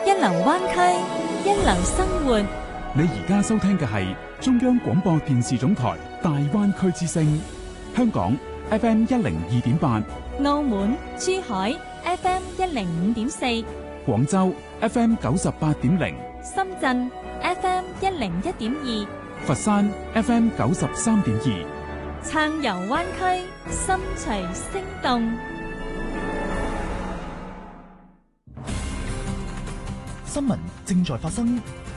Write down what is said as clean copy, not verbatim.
一流灣區，一流生活。 你而家收聽嘅係中央廣播電視總台大灣區之聲，香港 FM 102.8， 澳門、珠海 FM 105.4， 廣州 FM 98.0， 深圳 FM 101.2， 佛山 FM 93.2， 暢遊灣區，心隨聲動。 新聞正在發生，